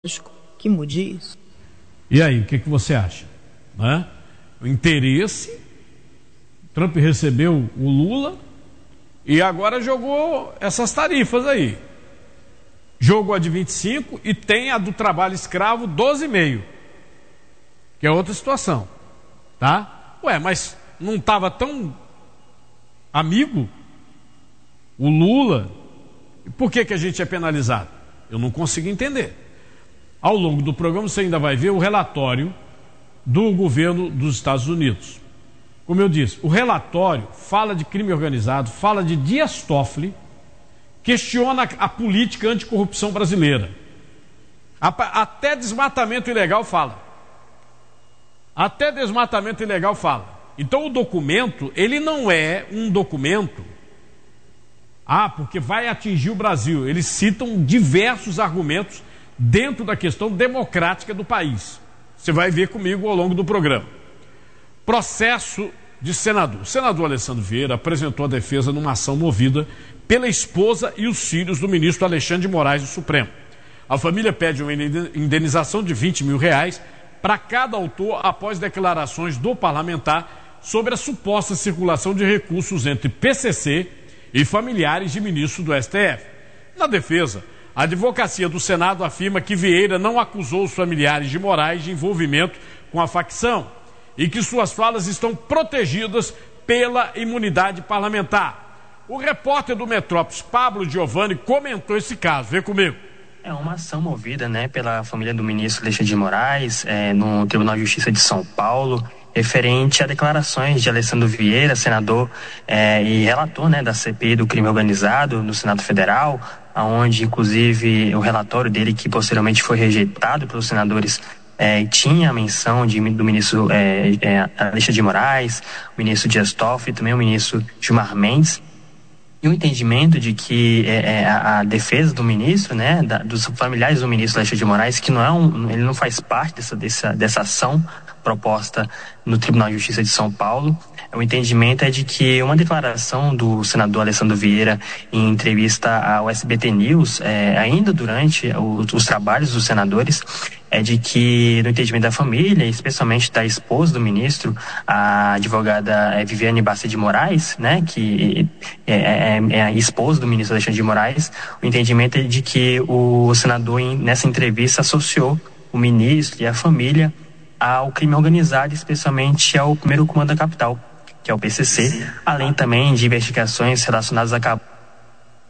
que mude isso. E aí, o que você acha? Né? O interesse, Trump recebeu o Lula e agora jogou essas tarifas aí. Jogou a de 25 e tem a do trabalho escravo 12,5, que é outra situação, tá? Ué, mas não estava tão amigo o Lula? Por que a gente é penalizado? Eu não consigo entender. Ao longo do programa você ainda vai ver o relatório do governo dos Estados Unidos. Como eu disse, o relatório fala de crime organizado, fala de Dias Toffoli, questiona a política anticorrupção brasileira. Até desmatamento ilegal fala. Até desmatamento ilegal fala. Então o documento, ele não é um documento, porque vai atingir o Brasil. Eles citam diversos argumentos dentro da questão democrática do país. Você vai ver comigo ao longo do programa. Processo de senador. O senador Alessandro Vieira apresentou a defesa numa ação movida pela esposa e os filhos do ministro Alexandre de Moraes do Supremo. A família pede uma indenização de R$20 mil para cada autor após declarações do parlamentar sobre a suposta circulação de recursos entre PCC e familiares de ministro do STF. Na defesa, a advocacia do Senado afirma que Vieira não acusou os familiares de Moraes de envolvimento com a facção e que suas falas estão protegidas pela imunidade parlamentar. O repórter do Metrópolis, Pablo Giovanni, comentou esse caso. Vê comigo. É uma ação movida, pela família do ministro Alexandre de Moraes, no Tribunal de Justiça de São Paulo, referente a declarações de Alessandro Vieira, senador e relator da CPI do crime organizado no Senado Federal, onde inclusive o relatório dele, que posteriormente foi rejeitado pelos senadores, tinha a menção do ministro Alexandre de Moraes, o ministro Dias Toffoli e também o ministro Gilmar Mendes. E o entendimento de que a defesa do ministro, dos familiares do ministro Alexandre de Moraes, que ele não faz parte dessa ação proposta no Tribunal de Justiça de São Paulo. O entendimento é de que uma declaração do senador Alessandro Vieira em entrevista ao SBT News, ainda durante os trabalhos dos senadores, é de que, no entendimento da família, especialmente da esposa do ministro, a advogada Viviane Bassa de Moraes, que é a esposa do ministro Alexandre de Moraes, o entendimento é de que o senador, nessa entrevista, associou o ministro e a família ao crime organizado, especialmente ao primeiro comando da capital, que é o PCC, além também de investigações relacionadas a